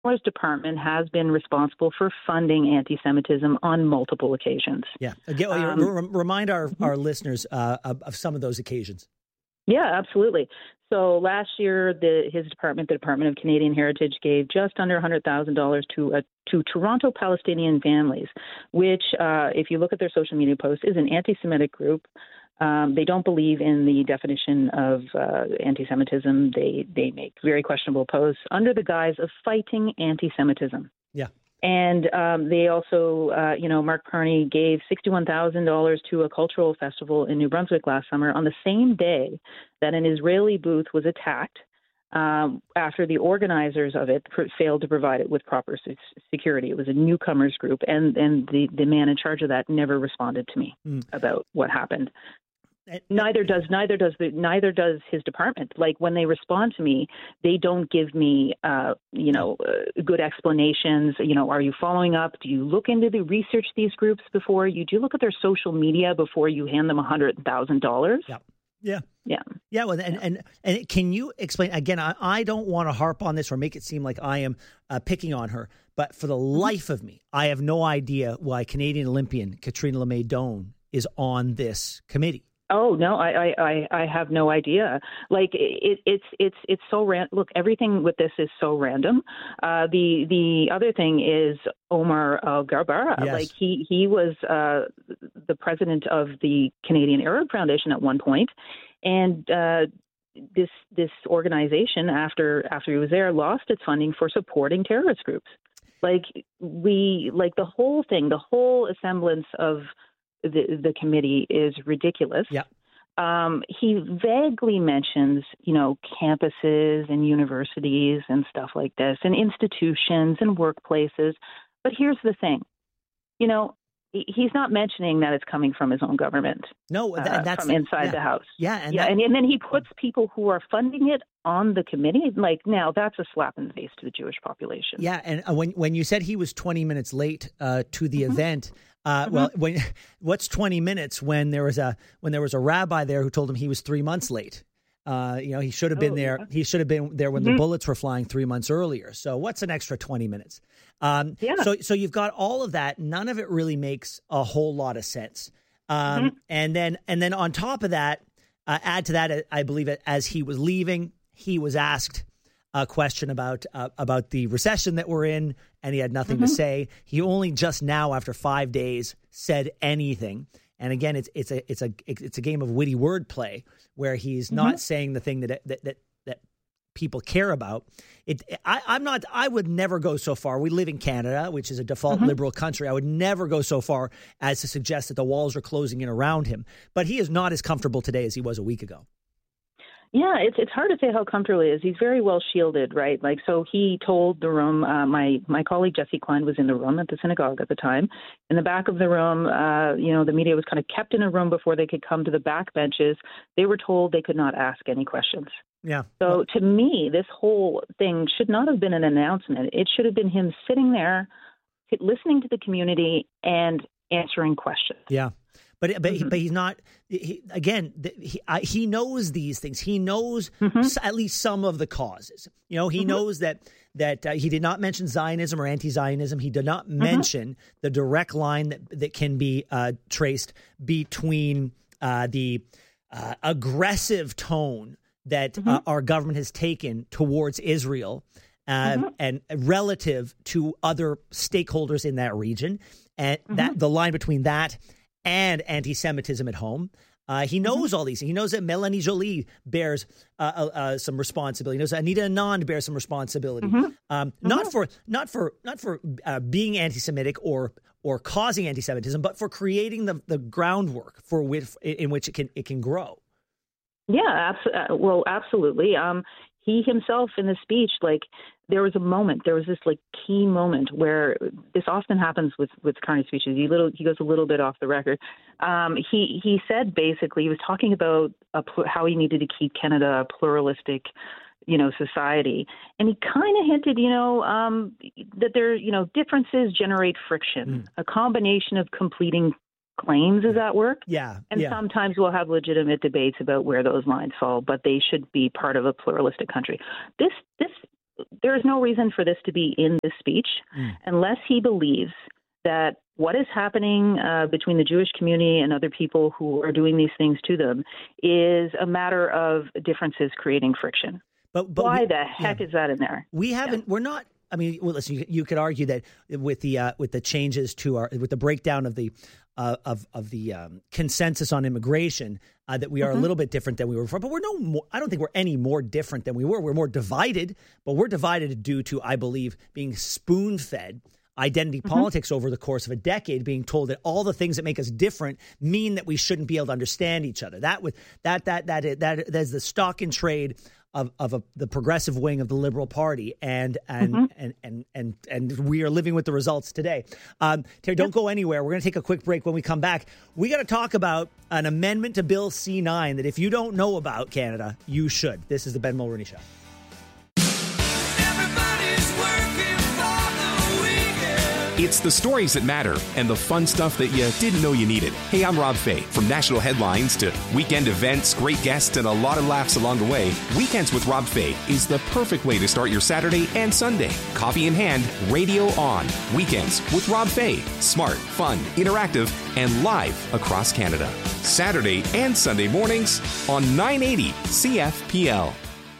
Mueller's department has been responsible for funding anti-Semitism on multiple occasions. Yeah. Again, remind our listeners of some of those occasions. Yeah, absolutely. So last year, his department, the Department of Canadian Heritage, gave just under $100,000 to Toronto Palestinian families, which, if you look at their social media posts, is an anti-Semitic group. They don't believe in the definition of anti-Semitism. They make very questionable posts under the guise of fighting anti-Semitism. Yeah. And they also, Mark Carney gave $61,000 to a cultural festival in New Brunswick last summer on the same day that an Israeli booth was attacked after the organizers of it failed to provide it with proper security. It was a newcomers group, and the man in charge of that never responded to me about what happened. Neither does his department. Like, when they respond to me, they don't give me, good explanations. Are you following up? Do you look into the research these groups before do you look at their social media before you hand them $100,000? Yeah. Well, and can you explain again? I don't want to harp on this or make it seem like I am picking on her, but for the life of me, I have no idea why Canadian Olympian Katrina LeMay Doan is on this committee. Oh no, I have no idea. Like, it's so random. Look, everything with this is so random. The other thing is Omar Al-Garbara. Yes. Like, he was the president of the Canadian Arab Foundation at one point, and this organization, after he was there, lost its funding for supporting terrorist groups. The whole thing, the whole semblance of the committee is ridiculous. Yeah. He vaguely mentions, campuses and universities and stuff like this, and institutions and workplaces. But here's the thing, he's not mentioning that it's coming from his own government. No, that's from inside the House. Yeah, and then he puts people who are funding it on the committee. Like, now that's a slap in the face to the Jewish population. Yeah, and when you said he was 20 minutes late to the event. Well, what's 20 minutes when there was a rabbi there who told him he was 3 months late? He should have been there. Yeah. He should have been there when the bullets were flying 3 months earlier. So what's an extra 20 minutes? So you've got all of that. None of it really makes a whole lot of sense. And then on top of that, add to that, I believe as he was leaving, he was asked a question about the recession that we're in, and he had nothing to say. He only just now, after 5 days, said anything. And again, it's a game of witty wordplay where he's not saying the thing that people care about. I would never go so far. We live in Canada, which is a default liberal country. I would never go so far as to suggest that the walls are closing in around him. But he is not as comfortable today as he was a week ago. Yeah, it's hard to say how comfortable he is. He's very well shielded, right? Like, so he told the room, my colleague Jesse Klein was in the room at the synagogue at the time. In the back of the room, the media was kind of kept in a room before they could come to the back benches. They were told they could not ask any questions. Yeah. So to me, this whole thing should not have been an announcement. It should have been him sitting there, listening to the community and answering questions. Yeah. But he's not. He knows these things. He knows at least some of the causes. He knows that he did not mention Zionism or anti-Zionism. He did not mention the direct line that can be traced between the aggressive tone that our government has taken towards Israel and relative to other stakeholders in that region, and that the line between that and anti-Semitism at home. He knows all these things. He knows that Melanie Joly bears some responsibility. He knows that Anita Anand bears some responsibility. Not for being anti-Semitic or causing anti-Semitism, but for creating the groundwork in which it can grow. Yeah, absolutely. He himself in the speech, there was this key moment where this often happens with Carney speeches. He goes a little bit off the record. He said basically he was talking about how he needed to keep Canada a pluralistic, society, and he kind of hinted, that there, differences generate friction. A combination of completing claims is at work. And sometimes we'll have legitimate debates about where those lines fall, but they should be part of a pluralistic country. This there is no reason for this to be in this speech unless he believes that what is happening between the Jewish community and other people who are doing these things to them is a matter of differences creating friction. But why the heck is that in there? We haven't. We're not. I mean, well, listen. You could argue that with the changes to with the breakdown of the consensus on immigration, that we are a little bit different than we were before. But we're no more. I don't think we're any more different than we were. We're more divided, but we're divided due to, I believe, being spoon-fed identity politics over the course of a decade, being told that all the things that make us different mean that we shouldn't be able to understand each other. That is the stock in trade of the progressive wing of the Liberal Party, and we are living with the results today. Terry, don't go anywhere. We're going to take a quick break. When we come back, we got to talk about an amendment to Bill C-9 that if you don't know about, Canada, you should. This is the Ben Mulroney Show. It's the stories that matter and the fun stuff that you didn't know you needed. Hey, I'm Rob Fay. From national headlines to weekend events, great guests, and a lot of laughs along the way, Weekends with Rob Fay is the perfect way to start your Saturday and Sunday. Coffee in hand, radio on. Weekends with Rob Fay. Smart, fun, interactive, and live across Canada. Saturday and Sunday mornings on 980 CFPL.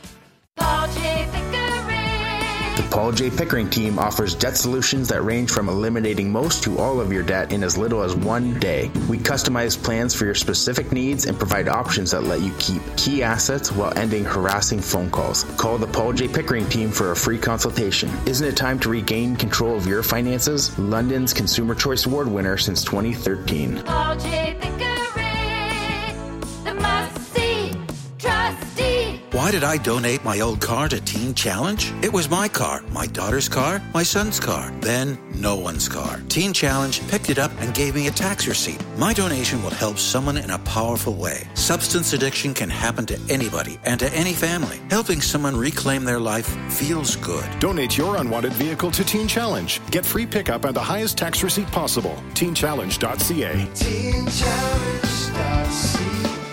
The Paul J. Pickering team offers debt solutions that range from eliminating most to all of your debt in as little as 1 day. We customize plans for your specific needs and provide options that let you keep key assets while ending harassing phone calls. Call the Paul J. Pickering team for a free consultation. Isn't it time to regain control of your finances? London's Consumer Choice Award winner since 2013. Paul J. Pickering, the must-see trustee. Why did I donate my old car to Teen Challenge? It was my car, my daughter's car, my son's car, then no one's car. Teen Challenge picked it up and gave me a tax receipt. My donation will help someone in a powerful way. Substance addiction can happen to anybody and to any family. Helping someone reclaim their life feels good. Donate your unwanted vehicle to Teen Challenge. Get free pickup and the highest tax receipt possible. TeenChallenge.ca. TeenChallenge.ca.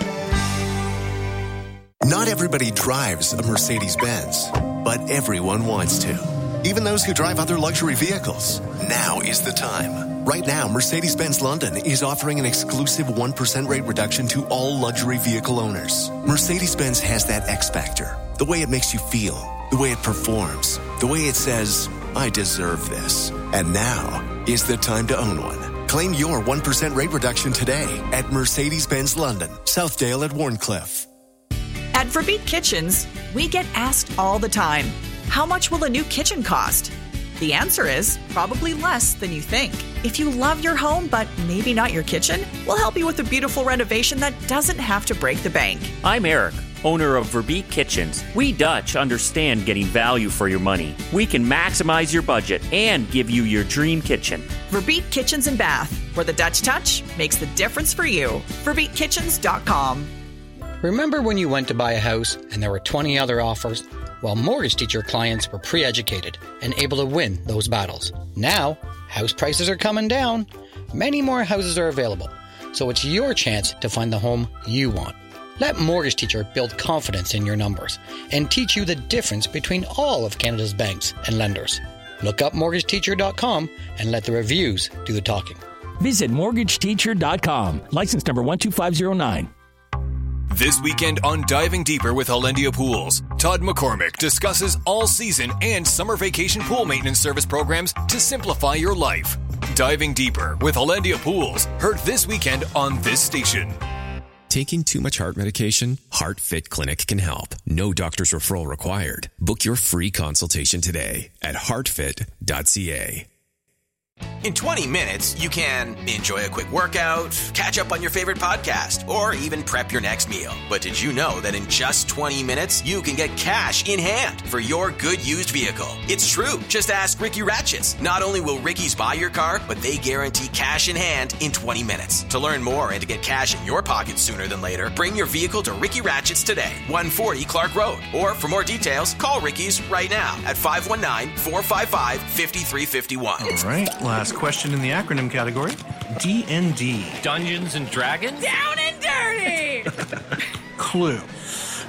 Not everybody drives a Mercedes-Benz, but everyone wants to. Even those who drive other luxury vehicles. Now is the time. Right now, Mercedes-Benz London is offering an exclusive 1% rate reduction to all luxury vehicle owners. Mercedes-Benz has that X factor. The way it makes you feel, the way it performs, the way it says, I deserve this. And now is the time to own one. Claim your 1% rate reduction today at Mercedes-Benz London, Southdale at Warncliffe. At Verbeek Kitchens, we get asked all the time, how much will a new kitchen cost? The answer is probably less than you think. If you love your home, but maybe not your kitchen, we'll help you with a beautiful renovation that doesn't have to break the bank. I'm Eric, owner of Verbeek Kitchens. We Dutch understand getting value for your money. We can maximize your budget and give you your dream kitchen. Verbeek Kitchens and Bath, where the Dutch touch makes the difference for you. VerbeekKitchens.com. Remember when you went to buy a house and there were 20 other offers? Well, Mortgage Teacher clients were pre-educated and able to win those battles. Now, house prices are coming down. Many more houses are available, so it's your chance to find the home you want. Let Mortgage Teacher build confidence in your numbers and teach you the difference between all of Canada's banks and lenders. Look up mortgageteacher.com and let the reviews do the talking. Visit mortgageteacher.com. License number 12509. This weekend on Diving Deeper with Hollandia Pools, Todd McCormick discusses all-season and summer vacation pool maintenance service programs to simplify your life. Diving Deeper with Hollandia Pools, heard this weekend on this station. Taking too much heart medication? HeartFit Clinic can help. No doctor's referral required. Book your free consultation today at heartfit.ca. In 20 minutes, you can enjoy a quick workout, catch up on your favorite podcast, or even prep your next meal. But did you know that in just 20 minutes, you can get cash in hand for your good used vehicle? It's true. Just ask Ricky Ratchets. Not only will Ricky's buy your car, but they guarantee cash in hand in 20 minutes. To learn more and to get cash in your pocket sooner than later, bring your vehicle to Ricky Ratchets today, 140 Clark Road. Or for more details, call Ricky's right now at 519-455-5351. All right. Last question in the acronym category. D&D. Dungeons and Dragons? Down and dirty! Clue.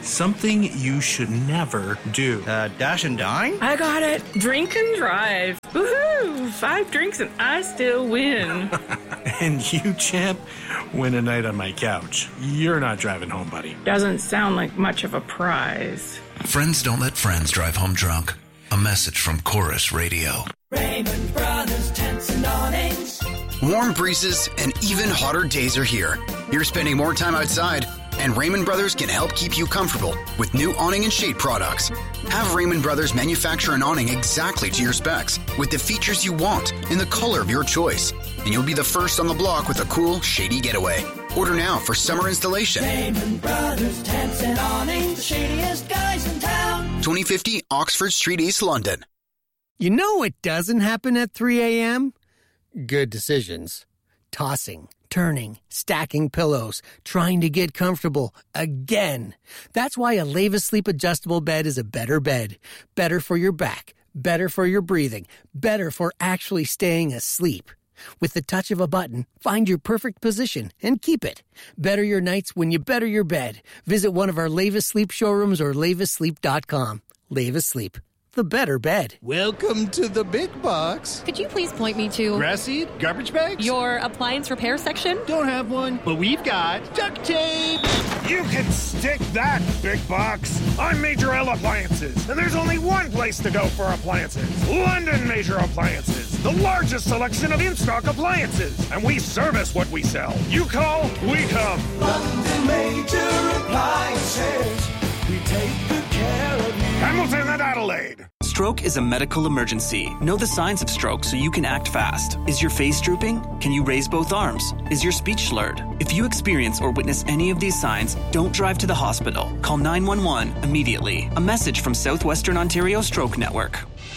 Something you should never do. Dash and dine? I got it. Drink and drive. Woohoo! 5 drinks and I still win. And you, champ, win a night on my couch. You're not driving home, buddy. Doesn't sound like much of a prize. Friends don't let friends drive home drunk. A message from Chorus Radio. Raymond Brothers Tents and Awnings. Warm breezes and even hotter days are here. You're spending more time outside, and Raymond Brothers can help keep you comfortable with new awning and shade products. Have Raymond Brothers manufacture an awning exactly to your specs with the features you want in the color of your choice, and you'll be the first on the block with a cool, shady getaway. Order now for summer installation. Raymond Brothers Tents and Awnings, the shadiest guys in town. 2050 Oxford Street, East London. You know what doesn't happen at 3 a.m.? Good decisions. Tossing, turning, stacking pillows, trying to get comfortable again. That's why a Leva Sleep adjustable bed is a better bed. Better for your back, better for your breathing, better for actually staying asleep. With the touch of a button, find your perfect position and keep it. Better your nights when you better your bed. Visit one of our Leva Sleep showrooms or levasleep.com. Leva Sleep. The better bed. Welcome to the big box. Could you please point me to... Grass seed? Garbage bags? Your appliance repair section? Don't have one, but we've got duct tape. You can stick that, big box. I'm Major L Appliances, and there's only one place to go for appliances. London Major Appliances, the largest selection of in-stock appliances. And we service what we sell. You call, we come. London Major Appliances. We take good care of you. Hamilton and Adelaide. Stroke is a medical emergency. Know the signs of stroke so you can act fast. Is your face drooping? Can you raise both arms? Is your speech slurred? If you experience or witness any of these signs, don't drive to the hospital. Call 911 immediately. A message from Southwestern Ontario Stroke Network.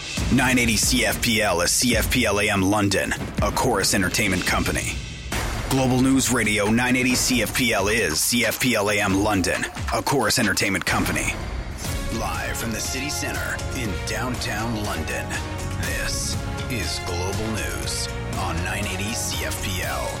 980 CFPL is CFPL AM London, a Chorus Entertainment company. Global News Radio 980 CFPL is CFPL AM London, a Chorus Entertainment company. Live from the city center in downtown London, this is Global News on 980 CFPL.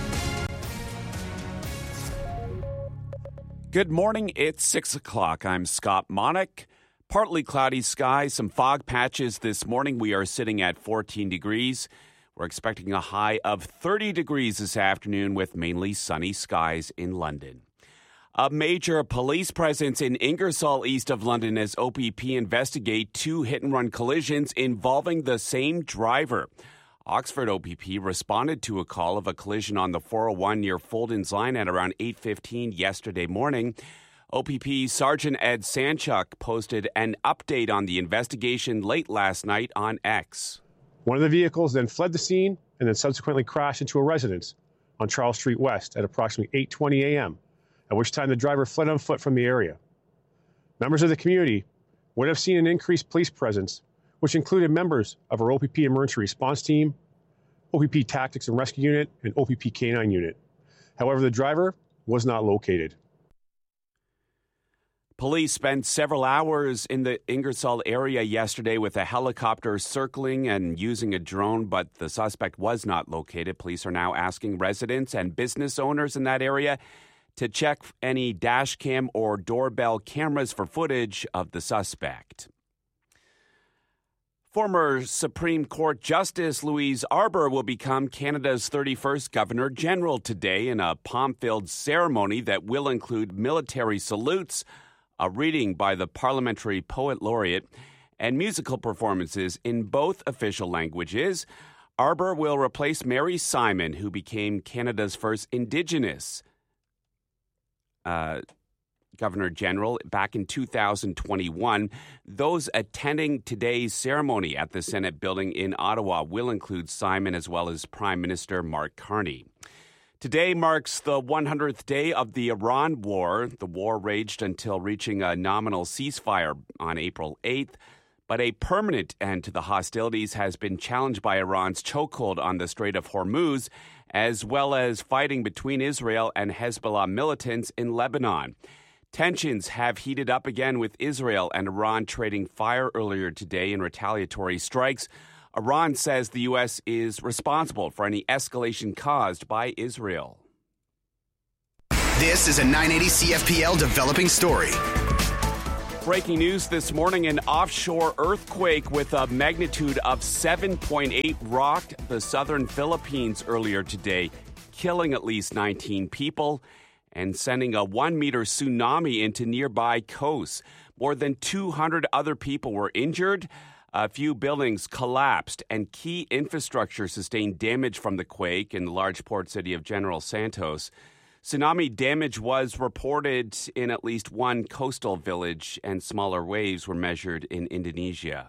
Good morning, it's 6 o'clock. I'm Scott Monick. Partly cloudy skies, some fog patches this morning. We are sitting at 14 degrees. We're expecting a high of 30 degrees this afternoon with mainly sunny skies in London. A major police presence in Ingersoll, east of London, as OPP investigate 2 hit-and-run collisions involving the same driver. Oxford OPP responded to a call of a collision on the 401 near Fulton's Line at around 8:15 yesterday morning. OPP Sergeant Ed Sanchuk posted an update on the investigation late last night on X. One of the vehicles then fled the scene and then subsequently crashed into a residence on Charles Street West at approximately 8:20 a.m., at which time the driver fled on foot from the area. Members of the community would have seen an increased police presence, which included members of our OPP Emergency Response Team, OPP Tactics and Rescue Unit, and OPP K-9 Unit. However, the driver was not located. Police spent several hours in the Ingersoll area yesterday with a helicopter circling and using a drone, but the suspect was not located. Police are now asking residents and business owners in that area to check any dash cam or doorbell cameras for footage of the suspect. Former Supreme Court Justice Louise Arbour will become Canada's 31st Governor General today in a pomp-filled ceremony that will include military salutes, a reading by the Parliamentary Poet Laureate, and musical performances in both official languages. Arbour will replace Mary Simon, who became Canada's first Indigenous Governor General back in 2021. Those attending today's ceremony at the Senate building in Ottawa will include Simon as well as Prime Minister Mark Carney. Today marks the 100th day of the Iran war. The war raged until reaching a nominal ceasefire on April 8th, but a permanent end to the hostilities has been challenged by Iran's chokehold on the Strait of Hormuz, as well as fighting between Israel and Hezbollah militants in Lebanon. Tensions have heated up again with Israel and Iran trading fire earlier today in retaliatory strikes. Iran says the U.S. is responsible for any escalation caused by Israel. This is a 980 CFPL developing story. Breaking news this morning, an offshore earthquake with a magnitude of 7.8 rocked the southern Philippines earlier today, killing at least 19 people and sending a 1-meter tsunami into nearby coasts. More than 200 other people were injured. A few buildings collapsed and key infrastructure sustained damage from the quake in the large port city of General Santos. Tsunami damage was reported in at least one coastal village, and smaller waves were measured in Indonesia.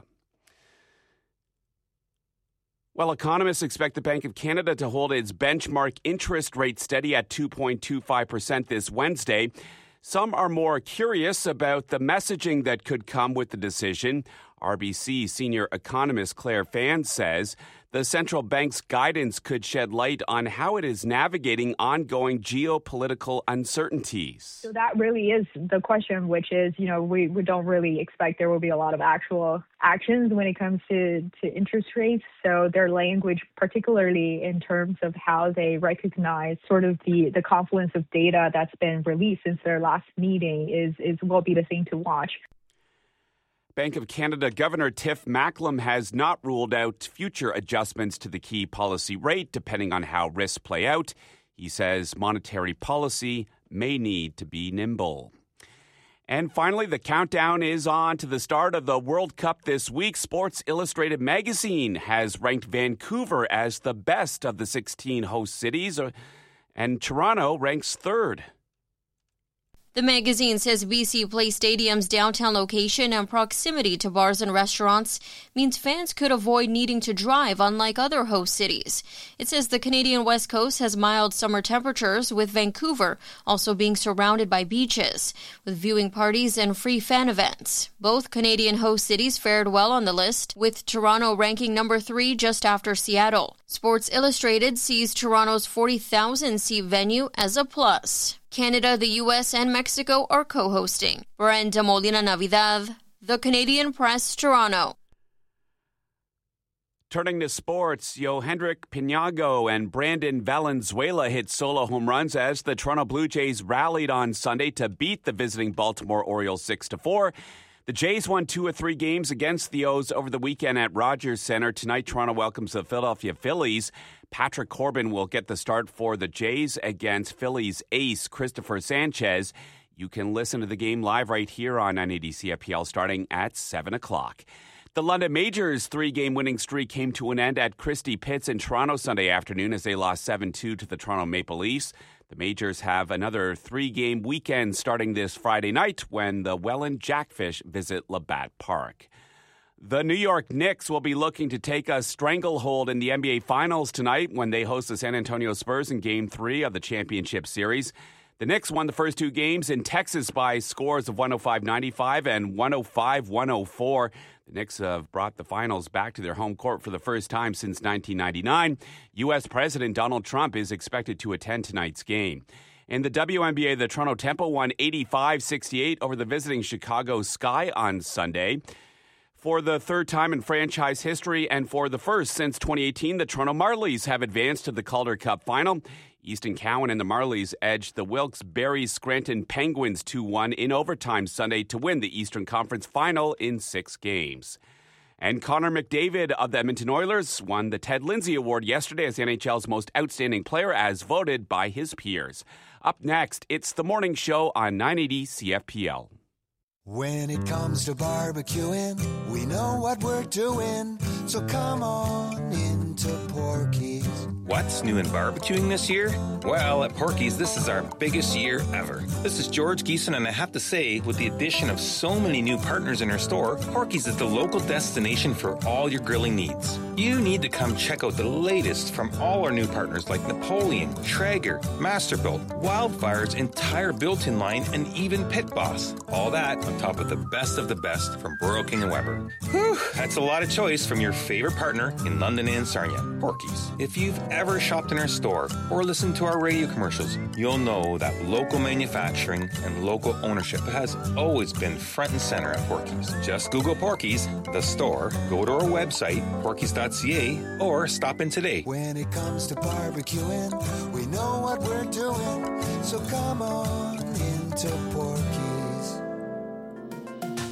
Well, economists expect the Bank of Canada to hold its benchmark interest rate steady at 2.25% this Wednesday. Some are more curious about the messaging that could come with the decision. RBC senior economist Claire Fan says the central bank's guidance could shed light on how it is navigating ongoing geopolitical uncertainties. So that really is the question, which is, we don't really expect there will be a lot of actual actions when it comes to interest rates. So their language, particularly in terms of how they recognize sort of the confluence of data that's been released since their last meeting will be the thing to watch. Bank of Canada Governor Tiff Macklem has not ruled out future adjustments to the key policy rate, depending on how risks play out. He says monetary policy may need to be nimble. And finally, the countdown is on to the start of the World Cup this week. Sports Illustrated magazine has ranked Vancouver as the best of the 16 host cities, and Toronto ranks third. The magazine says BC Place Stadium's downtown location and proximity to bars and restaurants means fans could avoid needing to drive, unlike other host cities. It says the Canadian West Coast has mild summer temperatures, with Vancouver also being surrounded by beaches, with viewing parties and free fan events. Both Canadian host cities fared well on the list, with Toronto ranking number 3 just after Seattle. Sports Illustrated sees Toronto's 40,000-seat venue as a plus. Canada, the U.S., and Mexico are co-hosting. Brenda Molina Navidad, The Canadian Press, Toronto. Turning to sports, Yohendrick Pinago and Brandon Valenzuela hit solo home runs as the Toronto Blue Jays rallied on Sunday to beat the visiting Baltimore Orioles 6-4. The Jays won 2 of 3 games against the O's over the weekend at Rogers Center. Tonight, Toronto welcomes the Philadelphia Phillies. Patrick Corbin will get the start for the Jays against Phillies ace Christopher Sanchez. You can listen to the game live right here on 980 CFPL starting at 7 o'clock. The London Majors' 3-game winning streak came to an end at Christie Pitts in Toronto Sunday afternoon as they lost 7-2 to the Toronto Maple Leafs. The Majors have another 3-game weekend starting this Friday night when the Welland Jackfish visit Labatt Park. The New York Knicks will be looking to take a stranglehold in the NBA Finals tonight when they host the San Antonio Spurs in Game 3 of the championship series. The Knicks won the first 2 games in Texas by scores of 105-95 and 105-104. The Knicks have brought the finals back to their home court for the first time since 1999. U.S. President Donald Trump is expected to attend tonight's game. In the WNBA, the Toronto Tempo won 85-68 over the visiting Chicago Sky on Sunday. For the third time in franchise history and for the first since 2018, the Toronto Marlies have advanced to the Calder Cup final. Easton Cowan and the Marlies edged the Wilkes-Barre Scranton Penguins 2-1 in overtime Sunday to win the Eastern Conference final in 6 games. And Connor McDavid of the Edmonton Oilers won the Ted Lindsay Award yesterday as the NHL's most outstanding player as voted by his peers. Up next, it's The Morning Show on 980 CFPL. When it comes to barbecuing, we know what we're doing, so come on into Porky's. What's new in barbecuing this year? Well, at Porky's, this is our biggest year ever. This is George Geeson, and I have to say, with the addition of so many new partners in our store, Porky's is the local destination for all your grilling needs. You need to come check out the latest from all our new partners like Napoleon, Traeger, Masterbuilt, Wildfire's entire built-in line, and even Pit Boss. All that on top of the best from Burrow King & Weber. Whew, that's a lot of choice from your favorite partner in London and Sarnia, Porky's. If you've ever shopped in our store or listened to our radio commercials, you'll know that local manufacturing and local ownership has always been front and center at Porky's. Just Google Porky's, the store, go to our website, porkys.ca, or stop in today. When it comes to barbecuing, we know what we're doing, so come on into Porky's.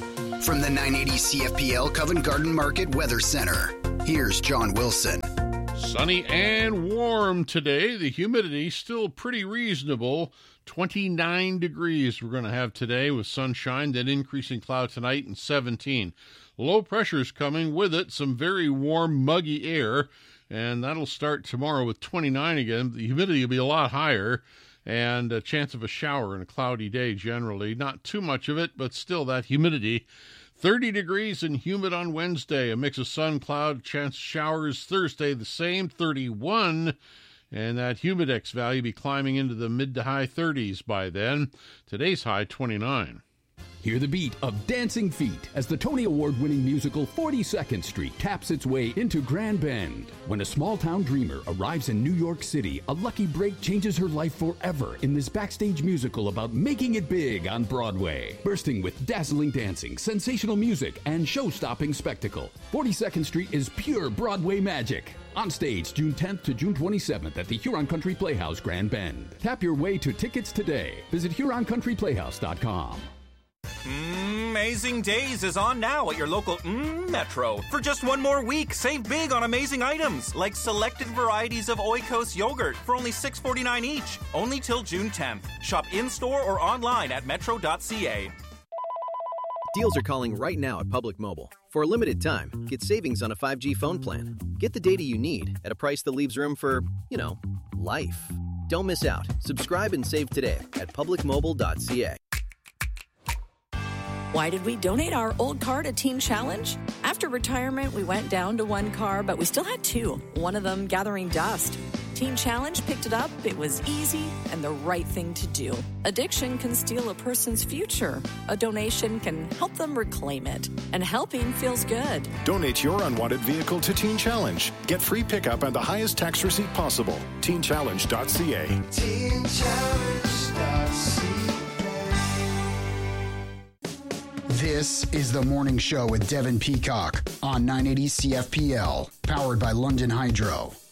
From the 980 CFPL Covent Garden Market Weather Center, here's John Wilson. Sunny and warm today. The humidity still pretty reasonable. 29 degrees we're going to have today with sunshine, then increasing cloud tonight and 17. Low pressure's coming with it, some very warm, muggy air, and that'll start tomorrow with 29 again. The humidity will be a lot higher, and a chance of a shower in a cloudy day generally. Not too much of it, but still that humidity. 30 degrees and humid on Wednesday, a mix of sun, cloud, chance of showers. Thursday, the same, 31, and that humidex value be climbing into the mid to high 30s by then. Today's high, 29. Hear the beat of Dancing Feet as the Tony Award-winning musical 42nd Street taps its way into Grand Bend. When a small-town dreamer arrives in New York City, a lucky break changes her life forever in this backstage musical about making it big on Broadway. Bursting with dazzling dancing, sensational music, and show-stopping spectacle, 42nd Street is pure Broadway magic. On stage, June 10th to June 27th at the Huron Country Playhouse, Grand Bend. Tap your way to tickets today. Visit HuronCountryPlayhouse.com. Amazing Days is on now at your local Metro. For just one more week, save big on amazing items like selected varieties of Oikos yogurt for only $6.49 each. Only till June 10th. Shop in-store or online at metro.ca. Deals are calling right now at Public Mobile. For a limited time, get savings on a 5G phone plan. Get the data you need at a price that leaves room for, life. Don't miss out. Subscribe and save today at publicmobile.ca. Why did we donate our old car to Teen Challenge? After retirement, we went down to one car, but we still had two, one of them gathering dust. Teen Challenge picked it up, it was easy, and the right thing to do. Addiction can steal a person's future. A donation can help them reclaim it. And helping feels good. Donate your unwanted vehicle to Teen Challenge. Get free pickup and the highest tax receipt possible. TeenChallenge.ca. TeenChallenge.ca. This is The Morning Show with Devin Peacock on 980 CFPL, powered by London Hydro.